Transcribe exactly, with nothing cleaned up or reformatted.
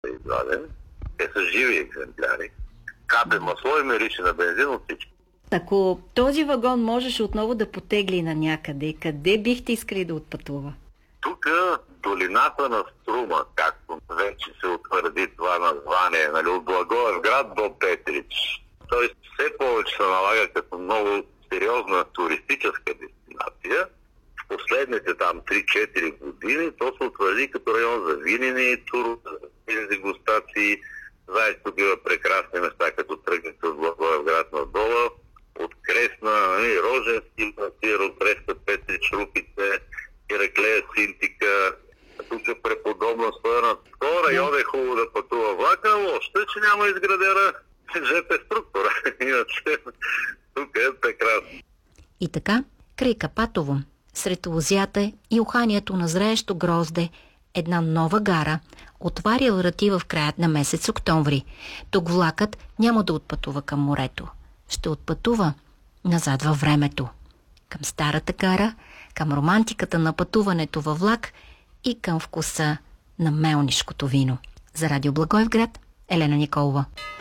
изваден. Те са живи екземпляри. Капе масло и мирише на бензин от всички. Ако този вагон можеше отново да потегли на някъде, къде бихте искали да отпътува? Тук долината на Струма, както вече се утвърди това название, нали, от Благоевград до Петрич. Той все повече се налага като много сериозна туристическа дестинация. В последните там три-четири години то се утвърди като район за винени турове, за дегустации. Знаете, тук има прекрасни места, като тръгнете от Благоевград надолу, от Кресна, нали, Роженски, Масир, от Реста, Петрич, Рупите, Ираклея, Синтика. Тук е преподобна стоена. В район е хубаво да пътува влака, но още, че няма изградена жп структура. Иначе тук е прекрасно. И така, край Капатово, сред лозята и уханието на зреещо грозде, една нова гара отваря врати в краят на месец октомври. Тук влакът няма да отпътува към морето. Ще отпътува назад във времето. Към старата гара, към романтиката на пътуването във влак и към вкуса на мелнишкото вино. За Радио Благоевград, Елена Николова.